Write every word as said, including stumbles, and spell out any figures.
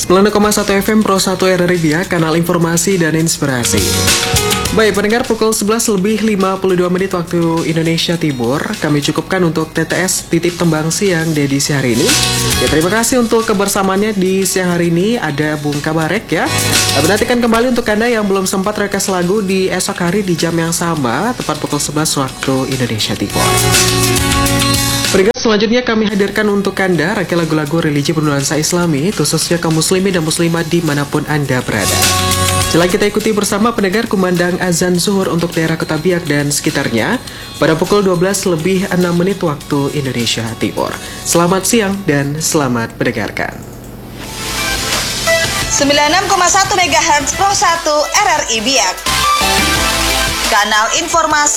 sembilan koma satu F M Pro satu R R I Biak, kanal informasi dan inspirasi. Baik, pendengar, pukul sebelas lebih lima puluh dua menit waktu Indonesia Timur, kami cukupkan untuk T T S Titip Tembang Siang di edisi hari ini. Ya, terima kasih untuk kebersamaannya di siang hari ini. Ada Bung Kabarek ya. Menantikan kembali untuk Anda yang belum sempat request lagu di esok hari di jam yang sama, tepat pukul sebelas waktu Indonesia Timur. Pendengar, selanjutnya kami hadirkan untuk Anda rangkaian lagu-lagu religi bernuansa Islami, khususnya kaum muslimin dan muslimat dimanapun Anda berada. Sila kita ikuti bersama pendengar kumandang azan zuhur untuk daerah Kota Biak dan sekitarnya pada pukul dua belas lebih enam menit waktu Indonesia Timur. Selamat siang dan selamat mendengarkan. sembilan puluh enam koma satu megahertz Pro satu R R I Biak, kanal informasi